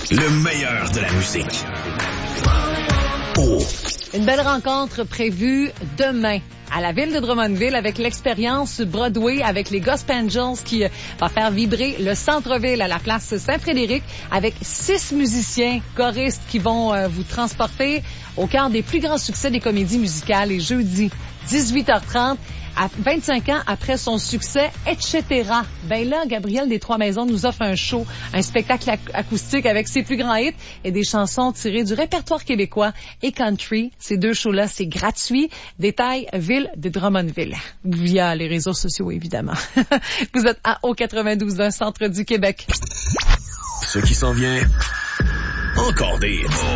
Le meilleur de la musique. Oh. Une belle rencontre prévue demain à la ville de Drummondville avec l'expérience Broadway avec les Gospel Angels qui va faire vibrer le centre-ville à la place Saint-Frédéric avec 6 musiciens choristes qui vont vous transporter au cœur des plus grands succès des comédies musicales. Et jeudi, 18h30, à 25 ans après son succès, etc. Ben là, Gabriel des Trois-Maisons nous offre un show, un spectacle acoustique avec ses plus grands hits et des chansons tirées du répertoire québécois et country. Ces 2 shows-là, c'est gratuit. Détail, ville de Drummondville. Via les réseaux sociaux, évidemment. Vous êtes à O92, centre du Québec. Ce qui s'en vient, encore des hits.